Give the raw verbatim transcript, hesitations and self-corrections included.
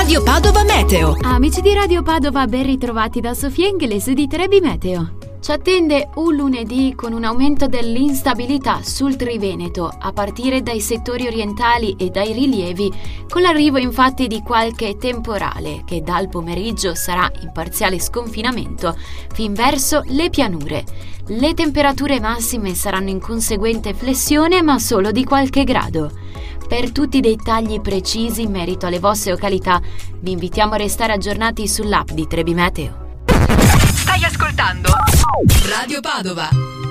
Radio Padova Meteo. Amici di Radio Padova, ben ritrovati da Sofia Inglese di Trebi Meteo. Ci attende un lunedì con un aumento dell'instabilità sul Triveneto, a partire dai settori orientali e dai rilievi, con l'arrivo infatti di qualche temporale che dal pomeriggio sarà in parziale sconfinamento fin verso le pianure. Le temperature massime saranno in conseguente flessione, ma solo di qualche grado. Per tutti i dettagli precisi in merito alle vostre località, vi invitiamo a restare aggiornati sull'app di Trebi Meteo. Stai ascoltando Radio Padova.